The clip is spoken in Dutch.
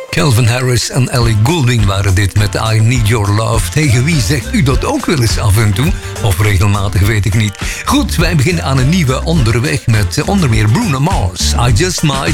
Calvin Harris en Ellie Goulding waren dit met I Need Your Love. Tegen wie zegt u dat ook wel eens af en toe? Of regelmatig, weet ik niet. Goed, wij beginnen aan een nieuwe onderweg met onder meer Bruno Mars. I Just Might